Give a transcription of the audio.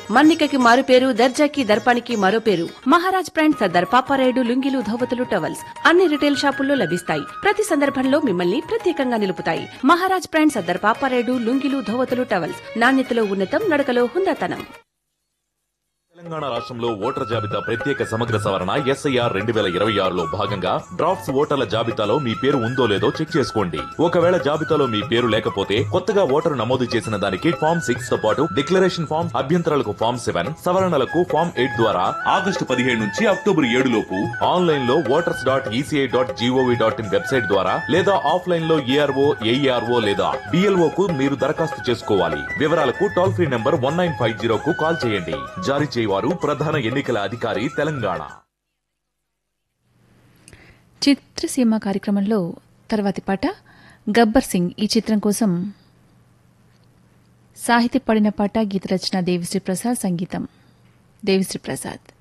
మన్నికకి మారు పేరు, దర్జాకి దర్పానికి మరో పేరు. మహారాజ్ బ్రాండ్ సర్దార్ పాపారాయుడు లుంగీలు, ధోవతులు, టవల్స్ అన్ని రిటైల్ షాపుల్లో లభిస్తాయి. ప్రతి సందర్భంలో మిమ్మల్ని ప్రత్యేకంగా నిలుపుతాయి. మహారాజ్ బ్రాండ్ సర్దార్ పాపారాయుడు లుంగీలు, ధోవతులు, టవల్స్ నాణ్యతలో ఉన్నతం, నడకలో హుందాతనం. తెలంగాణ రాష్ట్రంలో ఓటర్ జాబితా ప్రత్యేక సమగ్ర సవరణ SIR 2026లో భాగంగా డ్రాఫ్ట్స్ ఓటర్ల జాబితాలో మీ పేరు ఉందో లేదో చెక్ చేసుకోండి. ఒకవేళ జాబితాలో మీ పేరు లేకపోతే కొత్తగా ఓటరు నమోదు చేసిన దానికి ఫామ్ 6 తో పాటు డిక్లరేషన్ ఫామ్, అభ్యంతరాలకు ఫామ్ 7, సవరణలకు ఫామ్ 8 ద్వారా ఆగస్టు 17 నుంచి అక్టోబర్ 7 లోపు ఆన్లైన్ లో voters.eci.gov.in వెబ్సైట్ ద్వారా లేదా ఆఫ్లైన్ లో ARO, AERO లేదా BLO కు మీరు దరఖాస్తు చేసుకోవాలి. వివరాలకు టోల్ ఫ్రీ నంబర్ 1950 కు కాల్ చేయండి. జారీ వారు ప్రధాన ఎన్నికల అధికారి తెలంగాణ. చిత్రసీమ కార్యక్రమంలో తర్వాతి పాట గబ్బర్ సింగ్. ఈ చిత్రం కోసం సాహిత్య పడిన పాట, గీత రచన దేవిశ్రీ ప్రసాద్, సంగీతం దేవిశ్రీ ప్రసాద్.